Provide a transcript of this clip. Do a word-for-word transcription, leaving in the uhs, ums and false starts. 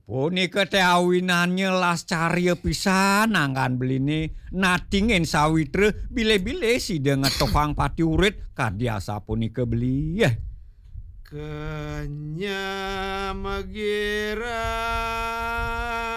Punika teh awinannya las carieu pisan angkan beline natingin sawitre bile-bile si dengan topang pati urit kadiasa punika beli ya. Kenya magira